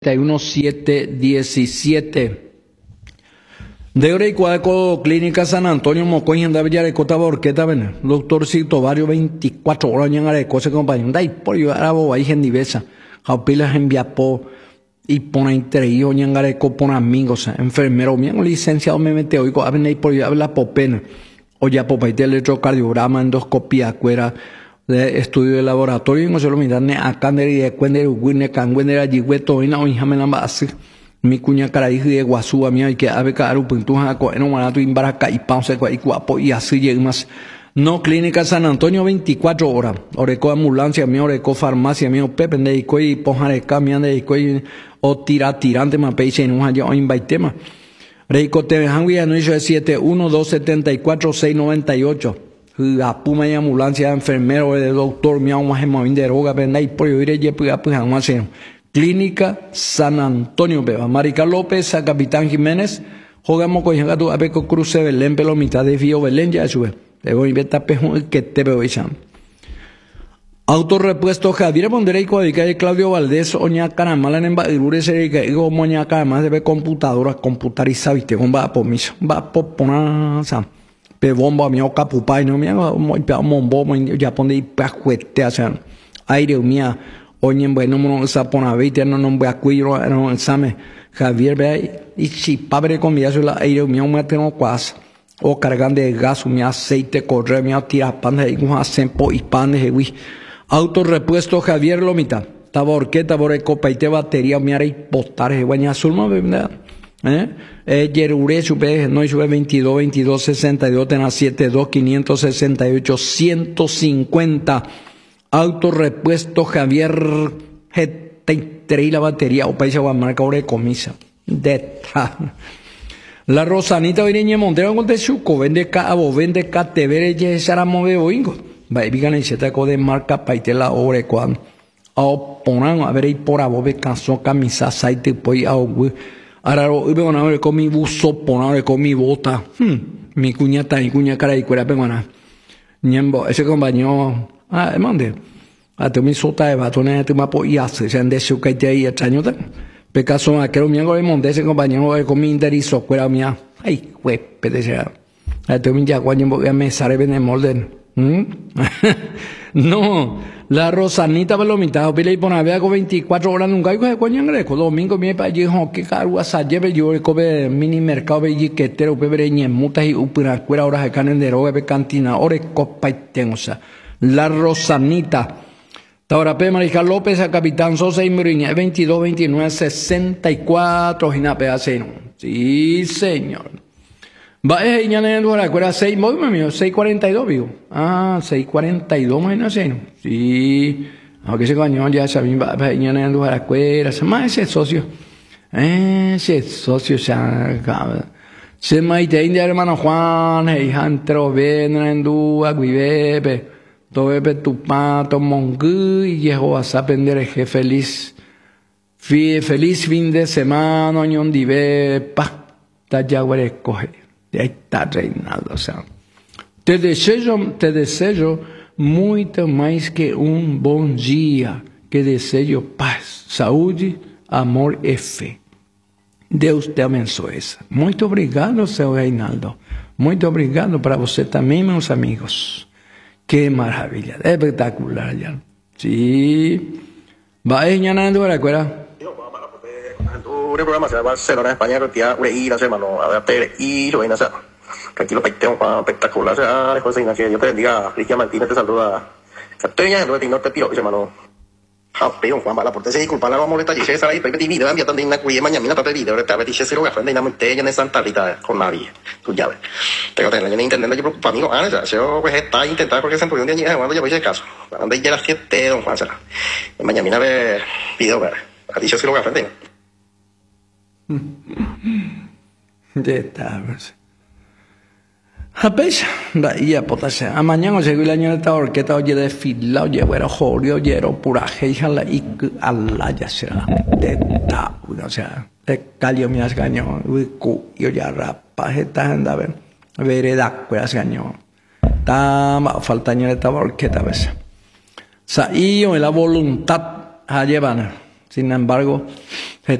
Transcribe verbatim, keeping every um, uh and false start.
uno siete diecisiete. De Oreicuaco, Clínica San Antonio, Mocoy, en David Yarecota, Borqueta, ven. Doctorcito, varios veinticuatro horas en Areco, se compañero. Dai, por yo, arabo, ahí, en divesa. Jaupilas en Viapo, y pone interés, en Areco, pone amigos, enfermero, bien, licenciado, me mete, oigo, hablen ahí por yo, habla popena. O ya popaite electrocardiograma, endoscopía, cuera, de estudio de laboratorio, y no se lo miran, a Cander y de Cuender, Winne, Canguender, allí, hueto, y no, y jamás la base. Mi cuña caray de Guazú, a mí hay que haber caro puntuja en un manato imbaraca y pausa y guapo y así llegas. No, Clínica San Antonio veinticuatro horas. Oreco ambulancia, mi oreco farmacia, mi Pepe de Icoy, Pojareca, mi ande Icoy, o tira tirante, ma peixe en un año o invaitema. Reico te hangui anuncio de siete uno dos siete cuatro seis nueve ocho. La puma y ambulancia, enfermero, de doctor, mi agua, gemavin de roga, pendai, por yo iré, ya pues, pues, jamás. Clínica San Antonio, beba. Marica López, a Capitán Jiménez, jugamos con Yangatu, a Beco Cruce, Belén, pelo mitad de Fío, Belén, ya sube. Le voy a invitar pejo que te veo echan. Autorepuesto Javier Bondereico, de calle Claudio Valdés, Oña Caramala, en Bairure, Serica, y Moña Caramala, debe computadora, computarizar, viste, con va por mis, va por poner, pe bomba, mi oca, pupay, no, mi muy mombo, ya pone y pajuete, o sea, aire, mía. Oye, bueno, no se pone a ver, no no voy a cuidar, no examen. Javier, ve y si padre comida yo la aire, mi hombre tengo cuas, o cargan de gas, mi aceite, correr, mi tira pan de un asempo y pan de güey. Autorepuesto Javier Lomita, taborqueta, por copa y te batería, mi haré botar, de guaña sulma, ¿verdad? ¿Eh? Eh, Yerure, sube, no, sube veintidós, veintidós, sesenta y dos, tena siete dos, quinientos sesenta y ocho, ciento cincuenta. Autorepuesto Javier G la batería o país a marca hora de comisa. De la Rosanita Vireña Montero con Techuco, vende cabo, vende catevere, ya será move boingo. Va y digan y se te de marca paite la hora cuando. O ponan a ver ahí por abobe canso camisa saite pues a güey. Ahora hoy vengo a ver con mi buzo, poner con mi bota. Hmm, mi cuñata, mi cuña cara y cuera pegona. Ñembo, ese compañero. Ah, mande. A tu mi sota de batones, tu mapo y hace, se han de su que te ahí extraño. Pecaso, a que lo mío de monte, ese compañero de comida interizo, cuera mía. Ay, güey, pedesea. A tu mi ya, guaño, voy a mesar, ven en molden. No, la Rosanita Palomita, o pile y pone a ver con veinticuatro horas nunca, y coño en greco, domingo, mi pa allí, que cargo a lleve yo, cobe mini mercado, y que te lo pebre, mutas y upina, cuera horas de carne de droga, de cantina, ore copa y tengo, o sea. La Rosanita. Taurape Mariscal López a Capitán Sosa y Muriña, veintidós, veintinueve, sesenta y cuatro, Ginape Aceno. Sí, señor. Va, eh, ya no la cuera seis, muy mío, seis cuarenta y dos, vivo. Ah, seis cuarenta y dos, más Aceno. Sí. Aunque ese cañón ya sabía, va, ya no la cuera, se más ese socio. Ese socio, se se maite india hermano Juan, hey, antro, ven, en dúa, guibebe. Todo tu pato mongu y llegó a aprender eje feliz. Feliz fin de semana, ñon dive, pa, ta yaguare coge. Y ahí está Reinaldo, o sea. Te deseo, te deseo mucho más que un buen día. Que deseo paz, salud, amor y fe. Deus te abençoe. Muito obrigado, seu Reinaldo. Muito obrigado para você também, meus amigos. Qué maravilla, espectacular ya. Sí. Va a ñanando la cuera. Un programa se va a Barcelona, España, que tía Urei, la semana, a ver, Pere, y lo ven a hacer. Tranquilo, paiteo, espectacular. O sea, después de que yo te bendiga, Cristian Martínez te saluda. Capteña, no te no te tiro, hermano. Ah, pero Juan Bala, por te sei culpa la vamos a molestar y se sale y pepe video, envía también una cuya mañana, mira papel video, te abrí se lo gafan de namente ella en Santa Rita con nadie. Tú ya ves. Tengo que tener en internet yo preocupa amigo, ah, ya, yo pues está intentar porque se empujó un día cuando yo voy a caso. Cuando ya las siete, don Juan será. Mañana mira ver video, ver. A ti se lo gafan de. Ya está, pues. Apes, ya potase. A mañana llegó el año de orquesta oye de fila, oye, bueno, jorio, oye, pura geisha la y ala ya será. De ta, o sea, de calio me has gañado, cu, yo ya rapa, esta anda, ven, vereda, pues gañado. Ta, falta año de esta orquesta a veces. O sea, y la voluntad a llevar, sin embargo,